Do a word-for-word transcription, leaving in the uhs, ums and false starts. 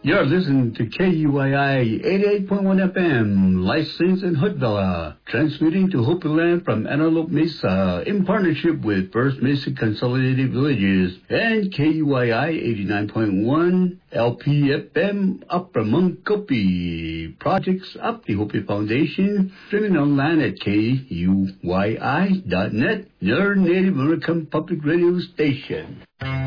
You're listening to K U I I eighty-eight point one F M, licensed in Hootvilla, transmitting to Hopi Land from Antelope Mesa in partnership with First Mesa Consolidated Villages and K U I I eighty-nine point one L P F M Upper Munkopi. Projects up the Hopi Foundation, streaming online at K U Y I dot net, your Native American public radio station.